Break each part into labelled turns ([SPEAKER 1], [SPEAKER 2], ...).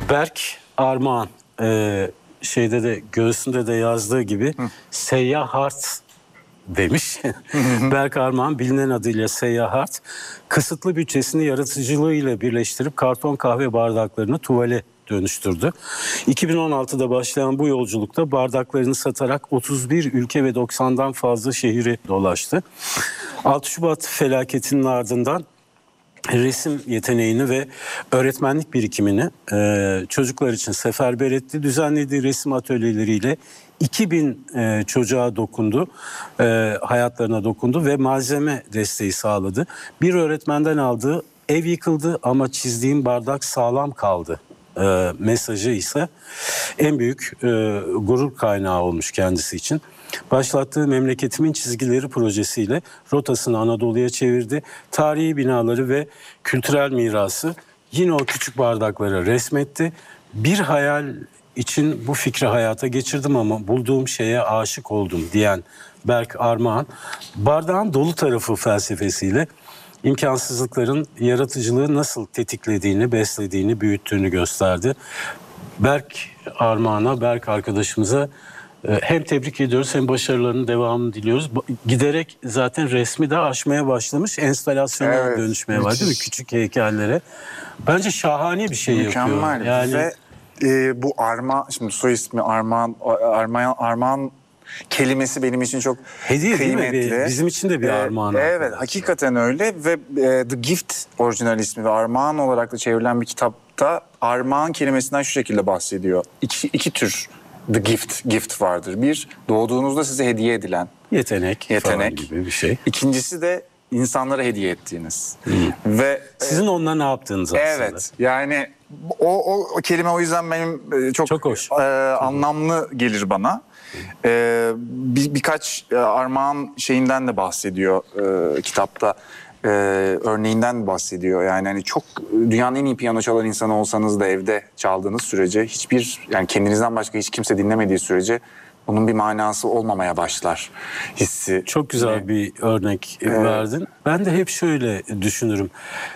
[SPEAKER 1] Berk Armağan şeyde de göğsünde de yazdığı gibi Seyyahart demiş. Berk Armağan bilinen adıyla Seyyahart kısıtlı bütçesini yaratıcılığıyla birleştirip karton kahve bardaklarını tuvale dönüştürdü. 2016'da başlayan bu yolculukta bardaklarını satarak 31 ülke ve 90'dan fazla şehri dolaştı. 6 Şubat felaketinin ardından resim yeteneğini ve öğretmenlik birikimini çocuklar için seferber etti. Düzenlediği resim atölyeleriyle 2000 çocuğa dokundu, hayatlarına dokundu ve malzeme desteği sağladı. Bir öğretmenden aldığı "ev yıkıldı ama çizdiğim bardak sağlam kaldı" mesajı ise en büyük gurur kaynağı olmuş kendisi için. Başlattığı Memleketimin Çizgileri projesiyle rotasını Anadolu'ya çevirdi. Tarihi binaları ve kültürel mirası yine o küçük bardaklara resmetti. Bir hayal için bu fikri hayata geçirdim ama bulduğum şeye aşık oldum diyen Berk Armağan, bardağın dolu tarafı felsefesiyle imkansızlıkların yaratıcılığı nasıl tetiklediğini, beslediğini, büyüttüğünü gösterdi. Berk Armağan'a, Berk arkadaşımıza hem tebrik ediyoruz hem başarılarının devamını diliyoruz. Giderek zaten resmi de aşmaya başlamış, enstalasyona dönüşmeye var değil mi? Küçük heykellere. Bence şahane bir şey
[SPEAKER 2] mükemmel
[SPEAKER 1] yapıyor. Yani
[SPEAKER 2] ve bu Armağan, şimdi soy ismi Armağan kelimesi benim için çok
[SPEAKER 1] hediye
[SPEAKER 2] kıymetli.
[SPEAKER 1] Değil mi? Bizim için de bir armağan.
[SPEAKER 2] Evet, hakikaten öyle ve The Gift orijinal ismi ve armağan olarak da çevrilen bir kitapta armağan kelimesinden şu şekilde bahsediyor. İki tür The gift vardır. Bir, doğduğunuzda size hediye edilen
[SPEAKER 1] yetenek falan gibi bir şey.
[SPEAKER 2] İkincisi de insanlara hediye ettiğiniz. Ve
[SPEAKER 1] sizin onunla ne yaptığınız aslında.
[SPEAKER 2] Evet, yani o kelime o yüzden benim çok hoş. Anlamlı gelir bana. Birkaç armağan şeyinden de bahsediyor kitapta. Örneğinden bahsediyor. Yani hani çok dünyanın en iyi piyano çalan insanı olsanız da evde çaldığınız sürece yani kendinizden başka hiç kimse dinlemediği sürece bunun bir manası olmamaya başlar hissi.
[SPEAKER 1] Çok güzel bir örnek verdin. Ben de hep şöyle düşünürüm.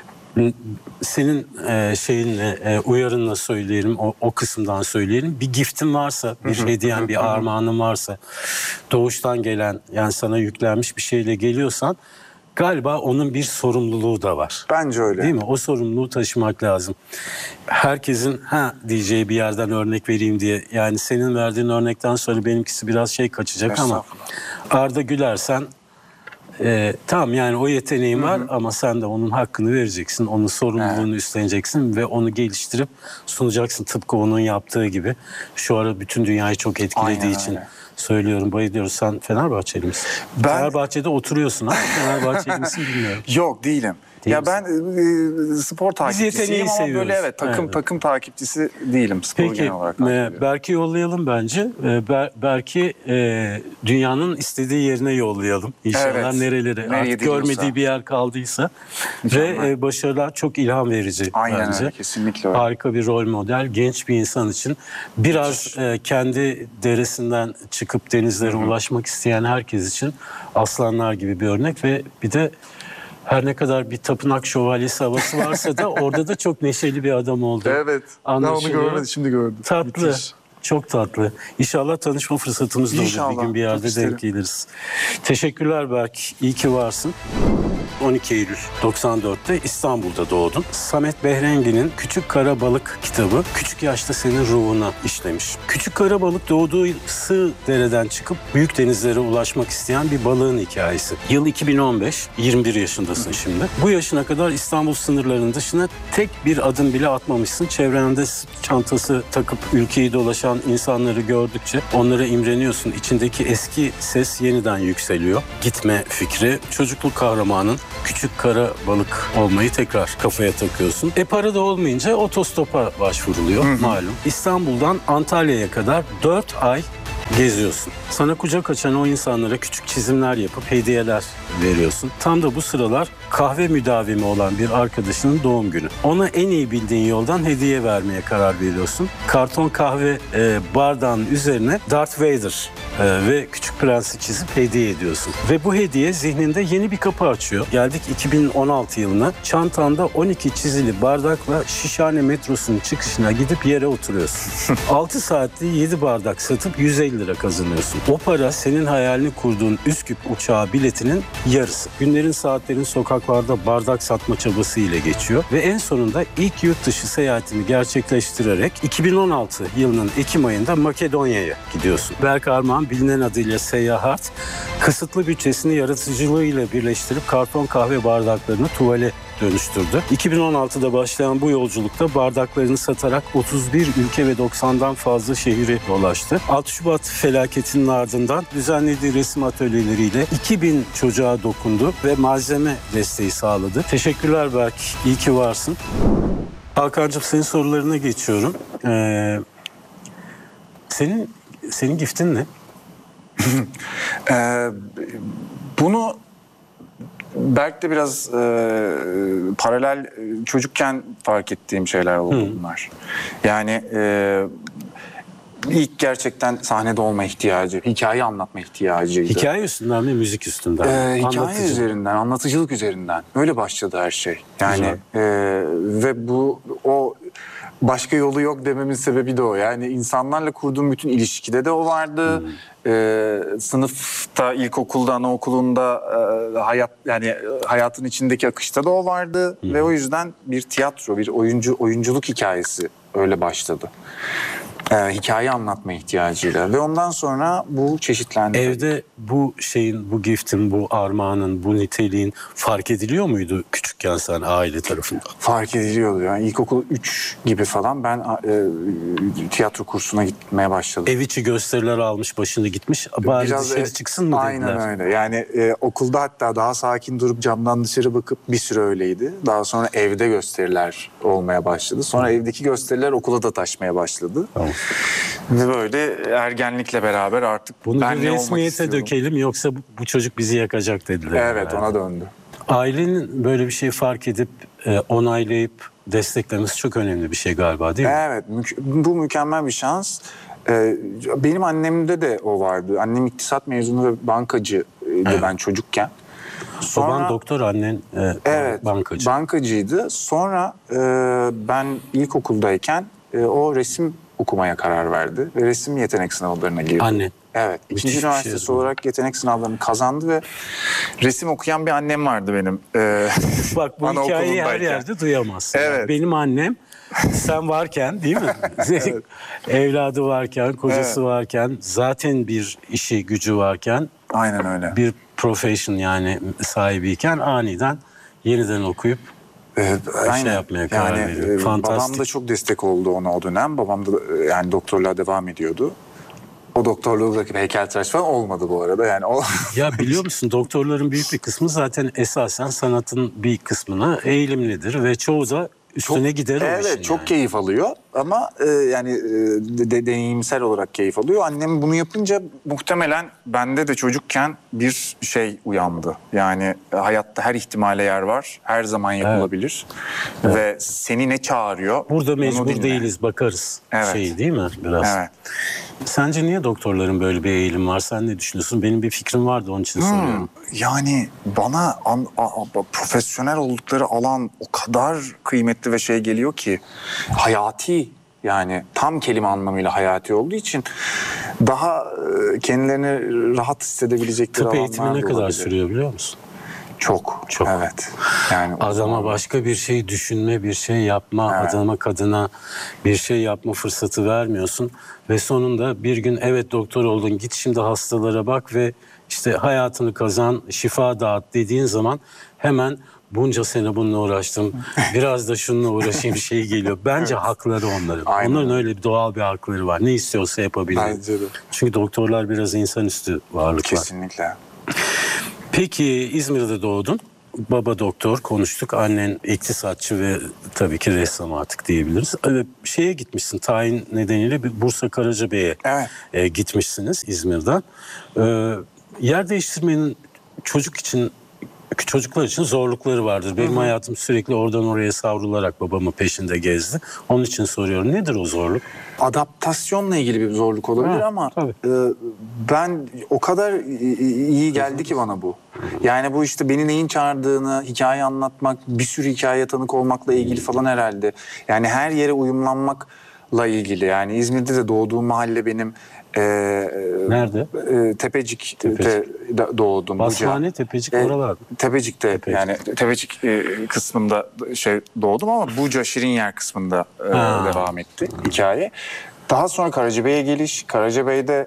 [SPEAKER 1] Senin şeyinle, uyarınla söyleyelim, o kısımdan söyleyelim. Bir giftin varsa, bir hediyen, bir armağanın varsa, doğuştan gelen, yani sana yüklenmiş bir şeyle geliyorsan, galiba onun bir sorumluluğu da var.
[SPEAKER 2] Bence öyle.
[SPEAKER 1] Değil mi? O sorumluluğu taşımak lazım. Herkesin diyeceği bir yerden örnek vereyim diye. Yani senin verdiğin örnekten sonra benimkisi biraz kaçacak ama Arda Gülersen tamam, yani o yeteneğin var ama sen de onun hakkını vereceksin. Onun sorumluluğunu üstleneceksin ve onu geliştirip sunacaksın. Tıpkı onun yaptığı gibi. Şu ara bütün dünyayı çok etkilediği için söylüyorum, bayılıyoruz. Sen Fenerbahçeli misin? Fenerbahçe'de oturuyorsun ama Fenerbahçeli misin bilmiyorum.
[SPEAKER 2] Yok, değilim. Ben spor takipçisiyim ama seviyoruz. Böyle takım takipçisi değilim spor genel olarak.
[SPEAKER 1] Peki Berk'i yollayalım bence. Berk'i dünyanın istediği yerine yollayalım. İnşallah nerelere artık görmediği bir yer kaldıysa. Ve başarılar çok ilham verici
[SPEAKER 2] Aynen
[SPEAKER 1] bence.
[SPEAKER 2] Öyle, kesinlikle öyle.
[SPEAKER 1] Harika bir rol model. Genç bir insan için biraz kendi deresinden çıkıp denizlere ulaşmak isteyen herkes için aslanlar gibi bir örnek ve bir de her ne kadar bir tapınak şövalyesi havası varsa da orada da çok neşeli bir adam oldu.
[SPEAKER 2] Evet. Ben onu görmedim, şimdi gördüm.
[SPEAKER 1] Tatlı. Müthiş. Çok tatlı. İnşallah tanışma fırsatımız da olur. Bir gün bir yerde denk geliriz. Teşekkürler Berk. İyi ki varsın. 12 Eylül 94'te İstanbul'da doğdun. Samet Behrengi'nin Küçük Kara Balık kitabı küçük yaşta senin ruhuna işlemiş. Küçük Kara Balık doğduğu sığ dereden çıkıp büyük denizlere ulaşmak isteyen bir balığın hikayesi. Yıl 2015, 21 yaşındasın şimdi. Bu yaşına kadar İstanbul sınırlarının dışına tek bir adım bile atmamışsın. Çevrende çantası takıp ülkeyi dolaşan insanları gördükçe onlara imreniyorsun. İçindeki eski ses yeniden yükseliyor. Gitme fikri, çocukluk kahramanın küçük kara balık olmayı tekrar kafaya takıyorsun. Para da olmayınca otostopa başvuruluyor malum. İstanbul'dan Antalya'ya kadar 4 ay geziyorsun. Sana kucak açan o insanlara küçük çizimler yapıp hediyeler veriyorsun. Tam da bu sıralar kahve müdavimi olan bir arkadaşının doğum günü. Ona en iyi bildiğin yoldan hediye vermeye karar veriyorsun. Karton kahve bardağının üzerine Darth Vader ve Küçük Prens'i çizip hediye ediyorsun. Ve bu hediye zihninde yeni bir kapı açıyor. Geldik 2016 yılına. Çantanda 12 çizili bardakla Şişhane metrosunun çıkışına gidip yere oturuyorsun. 6 saatte 7 bardak satıp 150 lira kazanıyorsun. O para senin hayalini kurduğun Üsküp uçağı biletinin yarısı. Günlerin saatlerin sokaklarda bardak satma çabası ile geçiyor. Ve en sonunda ilk yurt dışı seyahatini gerçekleştirerek 2016 yılının Ekim ayında Makedonya'ya gidiyorsun. Berk Armağan bilinen adıyla Seyyah Hart, kısıtlı bütçesini yaratıcılığıyla birleştirip karton kahve bardaklarını tuvale dönüştürdü. 2016'da başlayan bu yolculukta bardaklarını satarak 31 ülke ve 90'dan fazla şehri dolaştı. 6 Şubat felaketinin ardından düzenlediği resim atölyeleriyle 2000 çocuğa dokundu ve malzeme desteği sağladı. Teşekkürler Berk, iyi ki varsın. Hakan'cığım senin sorularına geçiyorum. Senin giftin ne?
[SPEAKER 2] Bunu Berk'le biraz paralel çocukken fark ettiğim şeyler oldu bunlar. Yani ilk gerçekten sahnede olma ihtiyacı, hikaye anlatma ihtiyacıydı.
[SPEAKER 1] Hikaye üstünden mi, müzik üstünden?
[SPEAKER 2] Hikaye üzerinden, anlatıcılık üzerinden. Öyle başladı her şey. Yani ve o başka yolu yok dememin sebebi de o. Yani insanlarla kurduğum bütün ilişkide de o vardı. Sınıfta, ilkokulda, anaokulunda hayatın içindeki akışta da o vardı. Ve o yüzden bir tiyatro, bir oyunculuk hikayesi öyle başladı. Hikaye anlatma ihtiyacıyla ve ondan sonra bu çeşitlendi.
[SPEAKER 1] Evde bu bu giftin, bu armağanın, bu niteliğin fark ediliyor muydu küçükken sen aile tarafından?
[SPEAKER 2] Fark ediliyordu yani ilkokul 3 gibi falan ben tiyatro kursuna gitmeye başladım.
[SPEAKER 1] Ev içi gösteriler almış başını gitmiş. Bari
[SPEAKER 2] biraz
[SPEAKER 1] dışarı çıksın mı dediler?
[SPEAKER 2] Aynen öyle. Yani okulda hatta daha sakin durup camdan dışarı bakıp bir süre öyleydi. Daha sonra evde gösteriler olmaya başladı. Sonra evdeki gösteriler okula da taşmaya başladı.
[SPEAKER 1] Tamam.
[SPEAKER 2] Ve böyle ergenlikle beraber artık
[SPEAKER 1] bunu
[SPEAKER 2] ben
[SPEAKER 1] bir
[SPEAKER 2] ne olmak
[SPEAKER 1] resmiyete
[SPEAKER 2] istiyorum?
[SPEAKER 1] Yoksa bu çocuk bizi yakacak dediler.
[SPEAKER 2] Evet, ona döndü.
[SPEAKER 1] Ailenin böyle bir şey fark edip onaylayıp desteklemesi çok önemli bir şey galiba, değil mi?
[SPEAKER 2] Evet, bu mükemmel bir şans. Benim annemde de o vardı. Annem iktisat mezunu ve bankacıydı ben çocukken.
[SPEAKER 1] Baban doktor, annen bankacı.
[SPEAKER 2] Bankacıydı. Sonra ben ilkokuldayken o resim okumaya karar verdi ve resim yetenek sınavlarına girdi.
[SPEAKER 1] Annen.
[SPEAKER 2] Evet. İkinci üniversitesi olarak yetenek sınavlarını kazandı ve resim okuyan bir annem vardı benim.
[SPEAKER 1] Bak bu hikayeyi her yerde duyamazsın.
[SPEAKER 2] Evet.
[SPEAKER 1] Benim annem sen varken, değil mi? Evet. Evladı varken, kocası varken, zaten bir işi gücü varken.
[SPEAKER 2] Aynen öyle.
[SPEAKER 1] Bir profession yani sahibiyken aniden yeniden okuyup yapmaya karar veriyor. Fantastik.
[SPEAKER 2] Babam da çok destek oldu ona o dönem. Babam da yani doktorluğa devam ediyordu. O doktorluğundaki heykeltıraş falan olmadı bu arada. Yani o...
[SPEAKER 1] Ya biliyor musun, doktorların büyük bir kısmı zaten esasen sanatın bir kısmına eğilimlidir ve çoğu da üstüne gider o işin.
[SPEAKER 2] Evet, çok keyif alıyor ama deneyimsel olarak keyif alıyor. Annem bunu yapınca muhtemelen bende de çocukken bir şey uyandı. Yani hayatta her ihtimale yer var. Her zaman yapılabilir. Evet. Ve seni ne çağırıyor?
[SPEAKER 1] Burada mecbur değiliz, bakarız.
[SPEAKER 2] Evet.
[SPEAKER 1] Değil mi biraz?
[SPEAKER 2] Evet.
[SPEAKER 1] Sence niye doktorların böyle bir eğilim var? Sen ne düşünüyorsun? Benim bir fikrim vardı, onun için soruyorum.
[SPEAKER 2] Yani bana profesyonel oldukları alan o kadar kıymetli ve şey geliyor ki hayati, yani tam kelime anlamıyla hayati olduğu için daha kendilerini rahat hissedebilecekleri alanlar.
[SPEAKER 1] Tıp eğitimi ne kadar sürüyor biliyor musun?
[SPEAKER 2] Çok. Evet. Yani
[SPEAKER 1] adama başka bir şey düşünme, bir şey yapma, adama kadına bir şey yapma fırsatı vermiyorsun ve sonunda bir gün evet doktor oldun, git şimdi hastalara bak ve işte hayatını kazan, şifa dağıt dediğin zaman hemen bunca sene bununla uğraştım, biraz da şununla uğraşayım şey geliyor. Bence hakları onların.
[SPEAKER 2] Aynen.
[SPEAKER 1] Onların öyle bir doğal bir hakları var. Ne istiyorsa yapabilir.
[SPEAKER 2] Bence de.
[SPEAKER 1] Çünkü doktorlar biraz insanüstü varlıklar.
[SPEAKER 2] Kesinlikle.
[SPEAKER 1] Peki İzmir'de doğdun. baba doktor konuştuk. Annen iktisatçı ve tabii ki ressam artık diyebiliriz. Şeye gitmişsin, tayin nedeniyle bir Bursa Karacabey'e gitmişsiniz İzmir'den. Yer değiştirmenin çocuklar için zorlukları vardır. Benim hayatım sürekli oradan oraya savrularak babamın peşinde gezdi. Onun için soruyorum, nedir o zorluk?
[SPEAKER 2] Adaptasyonla ilgili bir zorluk olabilir ama ben o kadar iyi geldi ki bana bu. Yani bu işte beni neyin çağırdığını, hikaye anlatmak, bir sürü hikaye tanık olmakla ilgili falan herhalde. Yani her yere uyumlanmakla ilgili. Yani İzmir'de de doğduğum mahalle benim.
[SPEAKER 1] Nerede?
[SPEAKER 2] Tepecik'te doğdum.
[SPEAKER 1] Bashane, Tepecik oralar.
[SPEAKER 2] Tepecik'te yani Tepecik kısmında doğdum ama Buca Şirinyer kısmında devam etti hikaye. Daha sonra Karacabey'e geliş, Karacabey'de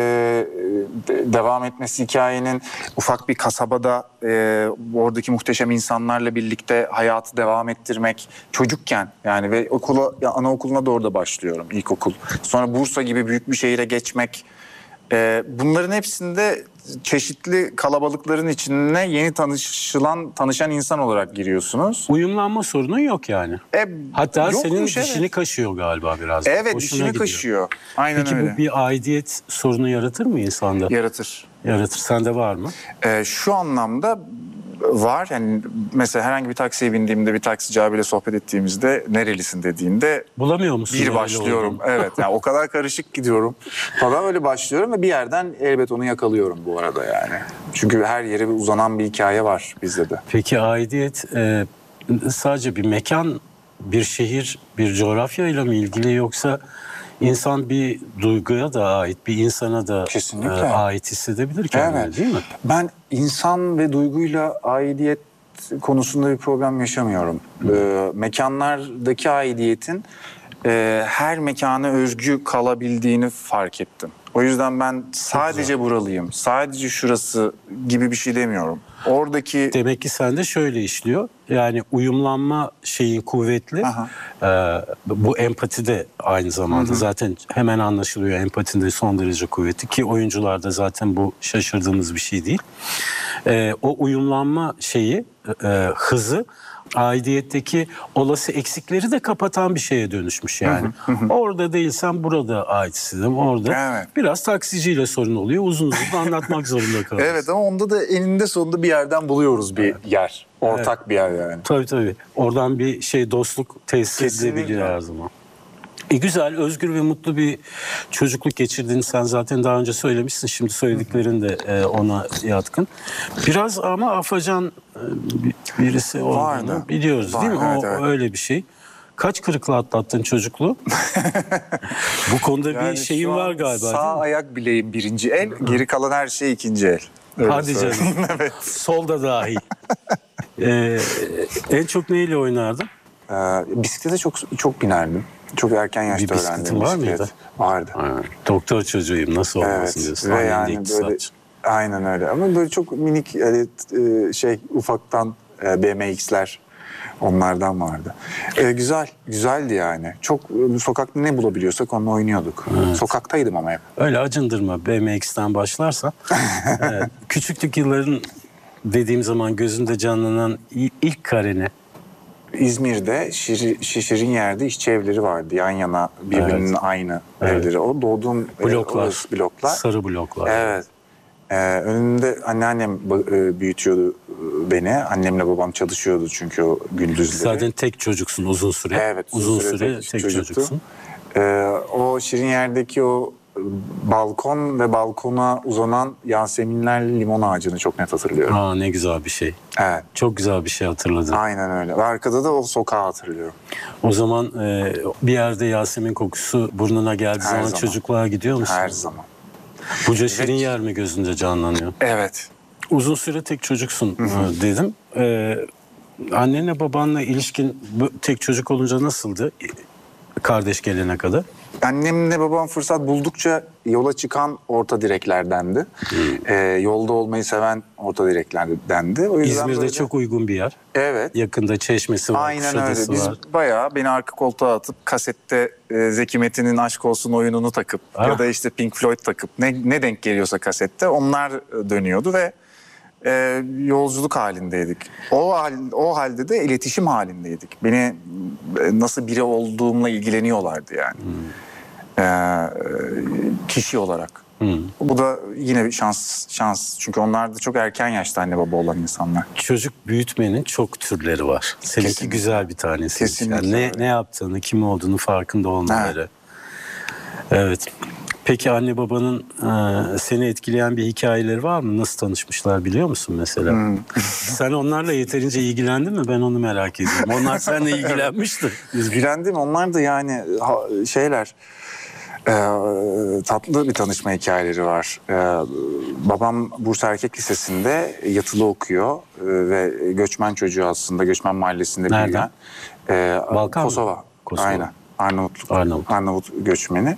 [SPEAKER 2] devam etmesi hikayenin ufak bir kasabada oradaki muhteşem insanlarla birlikte hayatı devam ettirmek çocukken yani ve anaokuluna da orada başlıyorum, ilkokul. Sonra Bursa gibi büyük bir şehire geçmek. Bunların hepsinde çeşitli kalabalıkların içine yeni tanışan insan olarak giriyorsunuz.
[SPEAKER 1] Uyumlanma sorunun yok yani. Hatta senin dişini kaşıyor galiba biraz.
[SPEAKER 2] Evet, dişini kaşıyor. Aynen
[SPEAKER 1] Peki
[SPEAKER 2] öyle.
[SPEAKER 1] bu bir aidiyet sorunu yaratır mı insanda?
[SPEAKER 2] Yaratır.
[SPEAKER 1] Yaratır. Sende var mı?
[SPEAKER 2] Şu anlamda var. Yani mesela herhangi bir taksiye bindiğimde, bir taksici abiyle sohbet ettiğimizde nerelisin dediğinde
[SPEAKER 1] bulamıyor musun?
[SPEAKER 2] Bir başlıyorum. Evet. Yani o kadar karışık gidiyorum falan, öyle başlıyorum ve bir yerden elbet onu yakalıyorum bu arada yani. Çünkü her yere uzanan bir hikaye var bizde de.
[SPEAKER 1] Peki aidiyet sadece bir mekan, bir şehir, bir coğrafyayla mı ilgili, yoksa insan bir duyguya da ait, bir insana da ait hissedebilir kendini, değil mi?
[SPEAKER 2] Ben insan ve duyguyla aidiyet konusunda bir problem yaşamıyorum. Mekanlardaki aidiyetin her mekana özgü kalabildiğini fark ettim. O yüzden ben sadece buralıyım, sadece şurası gibi bir şey demiyorum. Oradaki...
[SPEAKER 1] Demek ki sende şöyle işliyor. Yani uyumlanma şeyin kuvvetli. Bu empati de aynı zamanda zaten hemen anlaşılıyor. Empatinin de son derece kuvvetli ki oyuncularda zaten bu şaşırdığımız bir şey değil. O uyumlanma şeyi, hızı aidiyetteki olası eksikleri de kapatan bir şeye dönüşmüş yani. Orada değilsen burada ait hissediyorum. Orada biraz taksiciyle sorun oluyor. Uzun uzun anlatmak zorunda kalıyoruz.
[SPEAKER 2] Evet, ama onda da eninde sonunda bir yerden buluyoruz bir yer. Ortak bir yer yani.
[SPEAKER 1] Tabii. Oradan bir dostluk tesis edebiliyor her zaman. Güzel, özgür ve mutlu bir çocukluk geçirdiğini sen zaten daha önce söylemişsin. Şimdi söylediklerin de ona yatkın. Biraz ama afacan birisi olduğunu biliyoruz, değil mi? Evet. Öyle bir şey. Kaç kırıkla atlattın çocukluğu? Bu konuda yani bir şeyin var galiba.
[SPEAKER 2] Sağ ayak bileğim birinci el, geri kalan her şey ikinci el.
[SPEAKER 1] Öyle hadi canım. Evet. Solda dahil. En çok neyle oynardın?
[SPEAKER 2] Bisiklete çok binerdim. Çok erken yaşta öğrendim.
[SPEAKER 1] Bir bisikletin var mıydı?
[SPEAKER 2] Vardı.
[SPEAKER 1] Doktor çocuğuyum, nasıl olmasın diyorsun.
[SPEAKER 2] Ve yani böyle, aynen öyle. Ama böyle çok minik ufaktan BMX'ler onlardan vardı. Güzeldi yani. Çok sokakta ne bulabiliyorsak onunla oynuyorduk. Evet. Sokaktaydım ama hep.
[SPEAKER 1] Öyle acındırma BMX'ten başlarsa. Küçüklük yılların dediğim zaman gözünde canlanan ilk karene.
[SPEAKER 2] İzmir'de Şirin yerde işçi evleri vardı. Yan yana birbirinin aynı evleri. O doğduğum
[SPEAKER 1] bloklar. Sarı bloklar.
[SPEAKER 2] Evet. Önünde anneannem büyütüyordu beni. Annemle babam çalışıyordu çünkü o gündüzleri.
[SPEAKER 1] Zaten tek çocuksun uzun süre.
[SPEAKER 2] Evet.
[SPEAKER 1] Uzun süre tek çocuksun.
[SPEAKER 2] O Şirin yerdeki o balkon ve balkona uzanan Yaseminlerle limon ağacını çok net hatırlıyorum.
[SPEAKER 1] Ne güzel bir şey.
[SPEAKER 2] Evet.
[SPEAKER 1] Çok güzel bir şey hatırladın.
[SPEAKER 2] Aynen öyle. Ve arkada da o sokağı hatırlıyorum.
[SPEAKER 1] O zaman bir yerde Yasemin kokusu burnuna geldiği zaman çocukluğa gidiyor musun?
[SPEAKER 2] Her zaman.
[SPEAKER 1] Buca Şirin yer mi gözünde canlanıyor?
[SPEAKER 2] Evet.
[SPEAKER 1] Uzun süre tek çocuksun dedim. Annenle babanla ilişkin tek çocuk olunca nasıldı? Kardeş gelene kadar.
[SPEAKER 2] Annemle babam fırsat buldukça yola çıkan orta direklerdendi. Yolda olmayı seven orta direklerdendi. O yüzden
[SPEAKER 1] İzmir'de çok uygun bir yer.
[SPEAKER 2] Evet.
[SPEAKER 1] Yakında Çeşmesi var,
[SPEAKER 2] aynen öyle.
[SPEAKER 1] Kuşadası
[SPEAKER 2] Biz
[SPEAKER 1] var.
[SPEAKER 2] bayağı beni arka koltuğa atıp kasette Zeki Metin'in Aşk Olsun oyununu takıp ya da işte Pink Floyd takıp ne denk geliyorsa kasette onlar dönüyordu ve yolculuk halindeydik. O halde de iletişim halindeydik. Beni nasıl biri olduğumla ilgileniyorlardı yani. Kişi olarak. Bu da yine bir şans. Çünkü onlar da çok erken yaşta anne baba olan insanlar.
[SPEAKER 1] Çocuk büyütmenin çok türleri var. Seninki
[SPEAKER 2] Kesinlikle.
[SPEAKER 1] güzel bir tanesi.
[SPEAKER 2] Kesinlikle
[SPEAKER 1] Yani
[SPEAKER 2] öyle.
[SPEAKER 1] ne yaptığını, kim olduğunu farkında olmaları. Evet. Peki anne babanın seni etkileyen bir hikayeleri var mı? Nasıl tanışmışlar biliyor musun mesela? Sen onlarla yeterince ilgilendin mi? Ben onu merak ediyorum. Onlar seninle ilgilenmiştir.
[SPEAKER 2] İlgilendim. Onlar da yani tatlı bir tanışma hikayeleri var. Babam Bursa Erkek Lisesi'nde yatılı okuyor ve göçmen çocuğu aslında, göçmen mahallesinde
[SPEAKER 1] Nereden?
[SPEAKER 2] büyüyen.
[SPEAKER 1] Balkan mı?
[SPEAKER 2] Kosova.
[SPEAKER 1] Kosova.
[SPEAKER 2] Aynen.
[SPEAKER 1] Arnavut.
[SPEAKER 2] Arnavut göçmeni.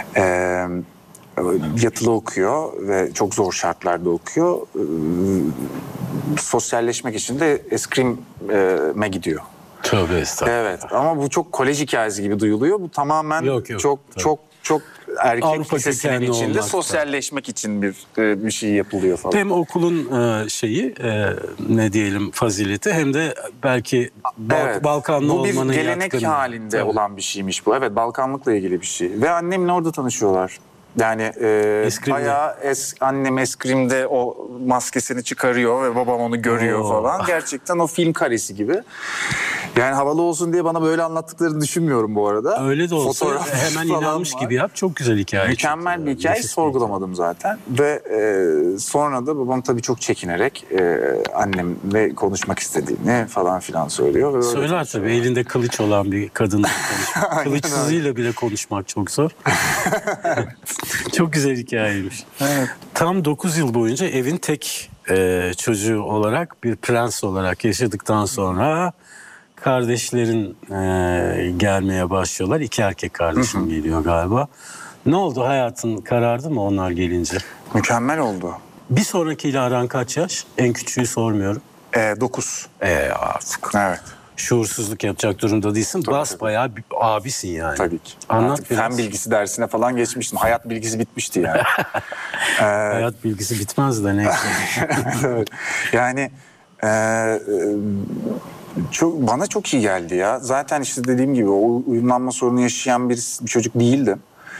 [SPEAKER 2] Yatılı okuyor ve çok zor şartlarda okuyor. Sosyalleşmek için de eskrim'e gidiyor.
[SPEAKER 1] Tövbe estağfurullah.
[SPEAKER 2] Evet ama bu çok kolej hikayesi gibi duyuluyor. Bu tamamen
[SPEAKER 1] Yok,
[SPEAKER 2] çok erkek
[SPEAKER 1] Avrupa
[SPEAKER 2] lisesinin
[SPEAKER 1] kökenli
[SPEAKER 2] içinde
[SPEAKER 1] olmakta.
[SPEAKER 2] sosyalleşmek için bir şey yapılıyor falan.
[SPEAKER 1] Hem okulun ne diyelim fazileti hem de belki
[SPEAKER 2] Evet.
[SPEAKER 1] Balkanlı
[SPEAKER 2] bu bir
[SPEAKER 1] olmanın
[SPEAKER 2] gelenek
[SPEAKER 1] yatkını.
[SPEAKER 2] halinde
[SPEAKER 1] Tabii.
[SPEAKER 2] olan bir şeymiş bu. Evet, Balkanlıkla ilgili bir şey. Ve annemle orada tanışıyorlar. Yani
[SPEAKER 1] Eskrimde.
[SPEAKER 2] bayağı annem eskrimde o maskesini çıkarıyor ve babam onu görüyor
[SPEAKER 1] Oo.
[SPEAKER 2] falan. Gerçekten o film karesi gibi. Yani havalı olsun diye bana böyle anlattıklarını düşünmüyorum bu arada.
[SPEAKER 1] Öyle de olsa
[SPEAKER 2] Fotoğraf
[SPEAKER 1] hemen
[SPEAKER 2] falan
[SPEAKER 1] inanmış
[SPEAKER 2] var.
[SPEAKER 1] gibi yap. Çok güzel hikaye.
[SPEAKER 2] Mükemmel
[SPEAKER 1] çıktı.
[SPEAKER 2] bir hikaye,
[SPEAKER 1] Nefis bir
[SPEAKER 2] sorgulamadım zaten. Ve sonra da babam tabii çok çekinerek annemle konuşmak istediğini falan filan söylüyor. Ve öyle
[SPEAKER 1] Söyler
[SPEAKER 2] konuşuyor.
[SPEAKER 1] tabii. Elinde kılıç olan bir kadınla konuşmak.
[SPEAKER 2] Aynen
[SPEAKER 1] Kılıçsızıyla bile konuşmak çok zor. Çok güzel hikayeymiş.
[SPEAKER 2] Evet.
[SPEAKER 1] Tam 9 yıl boyunca evin tek çocuğu olarak, bir prens olarak yaşadıktan sonra kardeşlerin gelmeye başlıyorlar. 2 erkek kardeşim geliyor galiba. Ne oldu? Hayatın karardı mı onlar gelince?
[SPEAKER 2] Mükemmel oldu.
[SPEAKER 1] Bir sonrakiyle aran kaç yaş? En küçüğü sormuyorum.
[SPEAKER 2] 9.
[SPEAKER 1] Artık.
[SPEAKER 2] Evet.
[SPEAKER 1] Şuursuzluk yapacak durumda değilsin. Basbayağı bir abisin yani.
[SPEAKER 2] Tabii ki.
[SPEAKER 1] Anlat
[SPEAKER 2] Artık
[SPEAKER 1] biraz.
[SPEAKER 2] fen bilgisi dersine falan geçmiştim. Hayat bilgisi bitmişti yani.
[SPEAKER 1] Hayat bilgisi bitmez de neyse.
[SPEAKER 2] Evet. Yani bana çok iyi geldi ya. Zaten işte dediğim gibi o uyumlanma sorunu yaşayan bir çocuk değildim.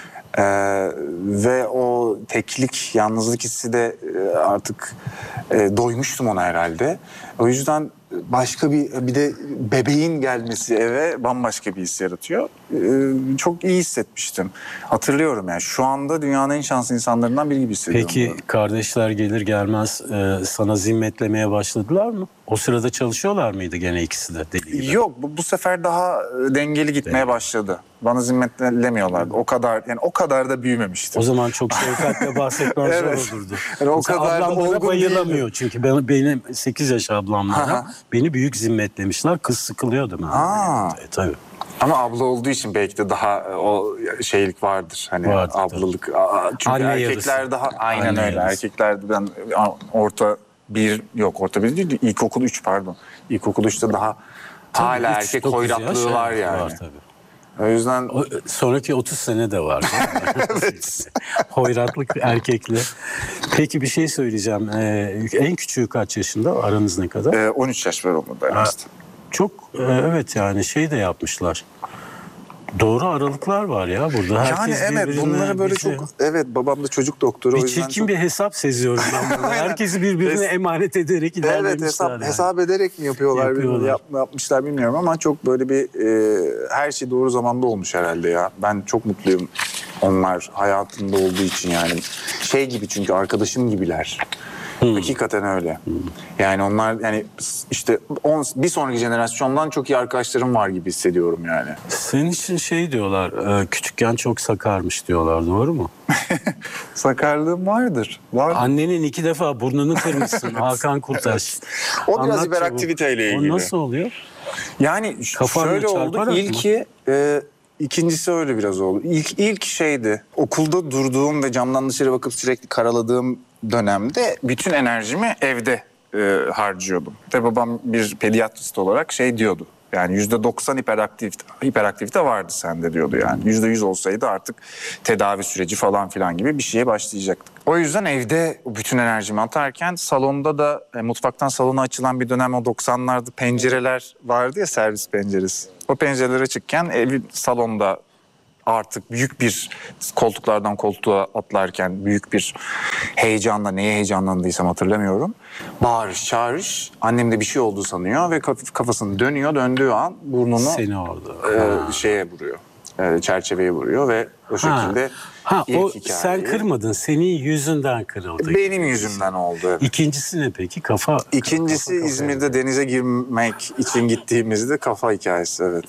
[SPEAKER 2] Ve o teklik, yalnızlık hissi de artık doymuştum ona herhalde. O yüzden başka bir de bebeğin gelmesi eve bambaşka bir his yaratıyor. Çok iyi hissetmiştim. Hatırlıyorum yani. Şu anda dünyanın en şanslı insanlarından biri gibi hissediyorum.
[SPEAKER 1] Peki kardeşler gelir gelmez sana zimmetlemeye başladılar mı? O sırada çalışıyorlar mıydı gene ikisi de deli gibi?
[SPEAKER 2] Yok, bu sefer daha dengeli gitmeye başladı. Bana zimmetlemiyorlardı. O kadar da büyümemiştim.
[SPEAKER 1] O zaman çok şefkatle bahsetmen
[SPEAKER 2] Evet.
[SPEAKER 1] zor olurdu.
[SPEAKER 2] Yani o
[SPEAKER 1] Mesela
[SPEAKER 2] kadar da
[SPEAKER 1] ablam bana
[SPEAKER 2] olgun
[SPEAKER 1] bayılamıyor
[SPEAKER 2] değildim.
[SPEAKER 1] çünkü benim 8 yaş ablamlara beni büyük zimmetlemişler. Kız sıkılıyordu ben. Tabii.
[SPEAKER 2] Ama abla olduğu için belki de daha o şeylik vardır. Hani
[SPEAKER 1] Vardır,
[SPEAKER 2] ablalık. Çünkü
[SPEAKER 1] Anne
[SPEAKER 2] erkekler
[SPEAKER 1] yarısı.
[SPEAKER 2] daha aynen
[SPEAKER 1] Anne
[SPEAKER 2] öyle.
[SPEAKER 1] yarısı.
[SPEAKER 2] Erkeklerde ben orta bir değil, ilkokul 3 pardon. İlkokul 3'te daha hala
[SPEAKER 1] Üç,
[SPEAKER 2] erkek
[SPEAKER 1] 9 yaş,
[SPEAKER 2] hoyratlığı var yani.
[SPEAKER 1] Var tabii.
[SPEAKER 2] O yüzden
[SPEAKER 1] Sonraki 30 sene de var. Hoyratlık erkekli. Peki bir şey söyleyeceğim. En küçüğü kaç yaşında? Aranız ne kadar?
[SPEAKER 2] 13 yaş var onda aramızda.
[SPEAKER 1] Çok evet yani şey de yapmışlar. Doğru aralıklar var ya burada.
[SPEAKER 2] Yani
[SPEAKER 1] Herkes
[SPEAKER 2] evet
[SPEAKER 1] birbirine
[SPEAKER 2] bunları böyle
[SPEAKER 1] bir şey-
[SPEAKER 2] çok babam da çocuk doktoru o
[SPEAKER 1] bir
[SPEAKER 2] yüzden
[SPEAKER 1] çirkin
[SPEAKER 2] çok...
[SPEAKER 1] bir hesap seziyorum ben burada. Herkesi birbirine emanet ederek ilerlemişler.
[SPEAKER 2] Evet
[SPEAKER 1] yani.
[SPEAKER 2] hesap ederek mi yapıyorlar,
[SPEAKER 1] Yapıyorlar.
[SPEAKER 2] yapmışlar bilmiyorum ama çok böyle bir her şey doğru zamanda olmuş herhalde ya. Ben çok mutluyum onlar hayatımda olduğu için yani. Şey gibi çünkü arkadaşım gibiler. Hakikaten öyle. Yani onlar yani işte bir sonraki jenerasyondan çok iyi arkadaşlarım var gibi hissediyorum yani.
[SPEAKER 1] Senin için şey diyorlar, küçükken çok sakarmış diyorlar, doğru mu?
[SPEAKER 2] Sakarlığım vardır. Var.
[SPEAKER 1] Annenin 2 defa burnunu kırmışsın Hakan Kurtaş.
[SPEAKER 2] O biraz
[SPEAKER 1] Anlat
[SPEAKER 2] hiperaktiviteyle
[SPEAKER 1] çabuk.
[SPEAKER 2] ilgili.
[SPEAKER 1] O nasıl oluyor?
[SPEAKER 2] Yani
[SPEAKER 1] Kafanla
[SPEAKER 2] şöyle oldu.
[SPEAKER 1] çarparak mı?
[SPEAKER 2] İkincisi öyle biraz oldu. İlk şeydi. Okulda durduğum ve camdan dışarı bakıp sürekli karaladığım dönemde bütün enerjimi evde harcıyordum. Ve babam bir pediatrist olarak şey diyordu. Yani %90 hiperaktivite vardı sende diyordu yani. %100 olsaydı artık tedavi süreci falan filan gibi bir şeye başlayacaktık. O yüzden evde bütün enerjimi atarken salonda da mutfaktan salona açılan bir dönem o 90'larda pencereler vardı ya, servis penceresi. O pencerelere açıkken evin salonda artık büyük bir koltuklardan koltuğa atlarken büyük bir heyecanla, neye heyecanlandıysam hatırlamıyorum. Bağırış çağırış, annem de bir şey oldu sanıyor ve kafasını döndüğü an burnunu
[SPEAKER 1] Seni orada.
[SPEAKER 2] şeye vuruyor. Çerçeveye vuruyor ve o şekilde ilk
[SPEAKER 1] o
[SPEAKER 2] hikayeyi...
[SPEAKER 1] sen kırmadın. Senin yüzünden kırıldı.
[SPEAKER 2] Benim yüzümden oldu. Evet.
[SPEAKER 1] İkincisi ne peki?
[SPEAKER 2] İkincisi İzmir'de denize girmek için gittiğimizde kafa hikayesi, evet.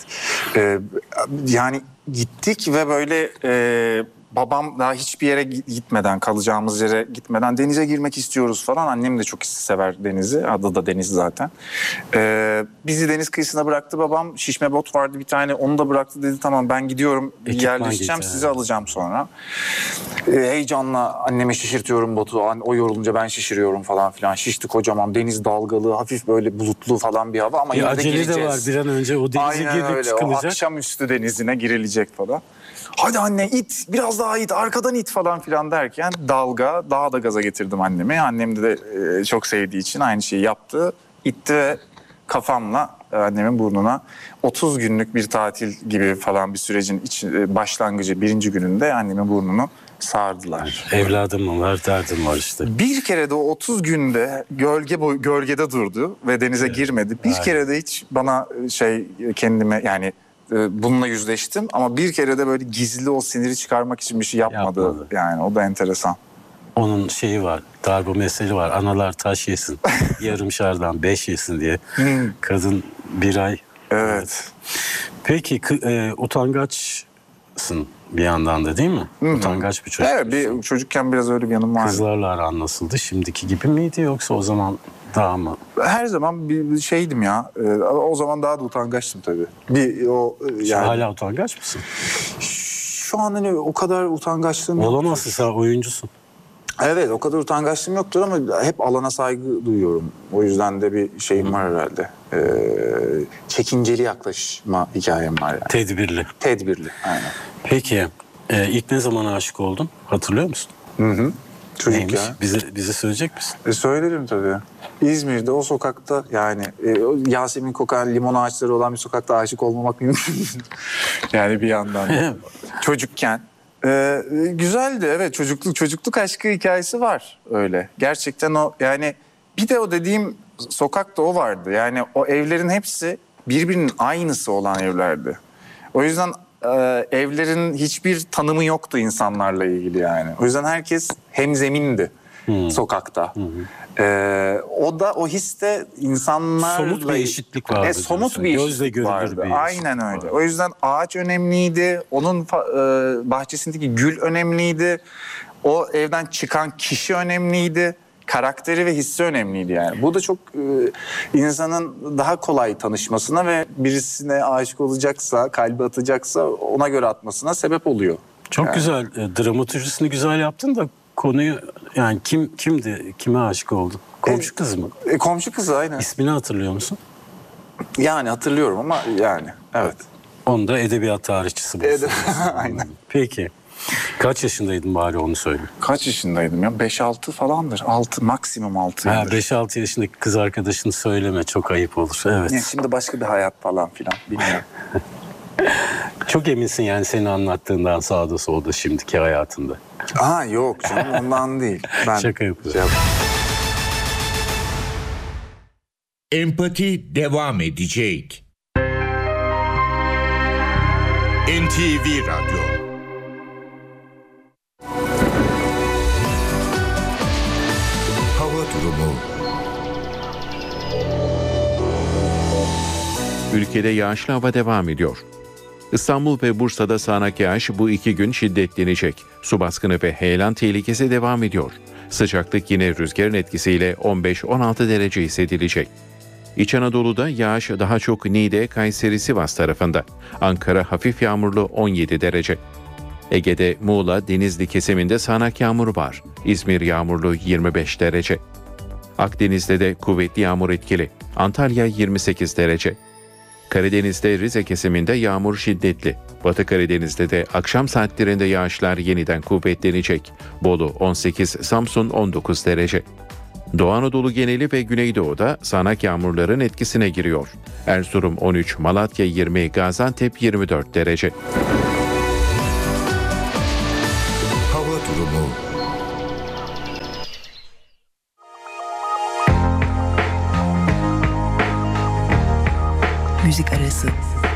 [SPEAKER 2] Yani gittik ve böyle babam daha hiçbir yere gitmeden, kalacağımız yere gitmeden denize girmek istiyoruz falan. Annem de çok sever denizi. Adı da deniz zaten. Bizi deniz kıyısına bıraktı babam. Şişme bot vardı bir tane. Onu da bıraktı, dedi tamam ben gidiyorum. Yerleşeceğim, sizi alacağım sonra. Heyecanla anneme şişirtiyorum botu. O yorulunca ben şişiriyorum falan filan. Şişti kocaman. Deniz dalgalı, hafif böyle bulutlu falan bir hava ama yine de gireceğiz.
[SPEAKER 1] Acele de var, bir an önce o denize girip çıkılacak.
[SPEAKER 2] O akşamüstü denizine girilecek falan. Hadi anne it, biraz daha it, arkadan it falan filan derken daha da gaza getirdim annemi. Annem de çok sevdiği için aynı şeyi yaptı. İtti ve kafamla annemin burnuna 30 günlük bir tatil gibi falan bir sürecin başlangıcı birinci gününde annemin burnunu sardılar.
[SPEAKER 1] Evladım var, derdim var işte.
[SPEAKER 2] Bir kere de o 30 günde gölgede durdu ve denize girmedi. Bir kere de hiç bana kendime yani bununla yüzleştim ama bir kere de böyle gizli o siniri çıkarmak için bir şey yapmadı. Yani o da enteresan.
[SPEAKER 1] Onun şeyi var, darbu meseli var. Analar taş yesin, yarım şardan 5 yesin diye. Kadın bir ay.
[SPEAKER 2] Evet.
[SPEAKER 1] Peki utangaçsın bir yandan da değil mi? Hı-hı. Utangaç bir çocuk.
[SPEAKER 2] Evet, çocukken biraz öyle bir yanım vardı.
[SPEAKER 1] Kızlarla aran nasıldı? Şimdiki gibi miydi yoksa o zaman daha mı?
[SPEAKER 2] Her zaman bir şeydim ya. O zaman daha da utangaçtım tabii. Yani...
[SPEAKER 1] Hala utangaç mısın?
[SPEAKER 2] Şu an hani o kadar utangaçlığım yok.
[SPEAKER 1] Olamazsın, sen oyuncusun.
[SPEAKER 2] Evet, o kadar utangaçlığım yoktur ama hep alana saygı duyuyorum. O yüzden de bir şeyim var herhalde. Çekinceli yaklaşma hikayem var yani. Tedbirli, aynen.
[SPEAKER 1] Peki, ilk ne zaman aşık oldun? Hatırlıyor musun?
[SPEAKER 2] Hı. Çocuk
[SPEAKER 1] neymiş?
[SPEAKER 2] Ya.
[SPEAKER 1] Bize söyleyecek misin?
[SPEAKER 2] Söylerim tabii. İzmir'de o sokakta yani Yasemin kokan limon ağaçları olan bir sokakta aşık olmamak mümkün. Yani bir yandan da. Çocukken. Güzeldi, evet, çocukluk aşkı hikayesi var öyle. Gerçekten o yani bir de o dediğim sokakta o vardı. Yani o evlerin hepsi birbirinin aynısı olan evlerdi. O yüzden evlerin hiçbir tanımı yoktu insanlarla ilgili yani. O yüzden herkes hemzemindi sokakta. O histe insanlarla...
[SPEAKER 1] Somut bir eşitlik vardı.
[SPEAKER 2] Somut bir eşitlik vardı. Aynen öyle.
[SPEAKER 1] Vardı.
[SPEAKER 2] O yüzden ağaç önemliydi. Onun bahçesindeki gül önemliydi. O evden çıkan kişi önemliydi. Karakteri ve hissi önemliydi yani. Bu da çok insanın daha kolay tanışmasına ve birisine aşık olacaksa, kalbi atacaksa ona göre atmasına sebep oluyor.
[SPEAKER 1] Çok yani. Güzel. Dramaturjisini güzel yaptın da konuyu yani kimdi? Kime aşık oldun? Komşu kız mı?
[SPEAKER 2] Komşu kızı, aynen.
[SPEAKER 1] İsmini hatırlıyor musun?
[SPEAKER 2] Yani hatırlıyorum ama yani evet.
[SPEAKER 1] Onu da edebiyat tarihçisi bulsun.
[SPEAKER 2] Aynen.
[SPEAKER 1] Peki. Kaç yaşındaydın bari onu söyle.
[SPEAKER 2] Kaç yaşındaydım ya? 5-6 falandır. 6, maksimum 6 yıldır.
[SPEAKER 1] 5-6 yaşındaki kız arkadaşını söyleme. Çok ayıp olur. Evet.
[SPEAKER 2] Yani şimdi başka bir hayat falan filan. Bilmiyorum.
[SPEAKER 1] Çok eminsin yani senin anlattığından sağda solda şimdiki hayatında.
[SPEAKER 2] Yok canım, ondan değil. Ben
[SPEAKER 1] şaka yapıyorum.
[SPEAKER 3] Empati devam edecek. NTV Radyo. Hava durumu.
[SPEAKER 4] Ülkede yağışlı hava devam ediyor. İstanbul ve Bursa'da sağanak yağış bu 2 gün şiddetlenecek. Su baskını ve heyelan tehlikesi devam ediyor. Sıcaklık yine rüzgarın etkisiyle 15-16 derece hissedilecek. İç Anadolu'da yağış daha çok Niğde, Kayseri, Sivas tarafında. Ankara hafif yağmurlu 17 derece. Ege'de Muğla, Denizli kesiminde sağanak yağmur var. İzmir yağmurlu 25 derece. Akdeniz'de de kuvvetli yağmur etkili. Antalya 28 derece. Karadeniz'de Rize kesiminde yağmur şiddetli. Batı Karadeniz'de de akşam saatlerinde yağışlar yeniden kuvvetlenecek. Bolu 18, Samsun 19 derece. Doğu Anadolu geneli ve Güneydoğu'da sağanak yağmurların etkisine giriyor. Erzurum 13, Malatya 20, Gaziantep 24 derece.
[SPEAKER 3] Hava durumu.
[SPEAKER 5] Müzik arası.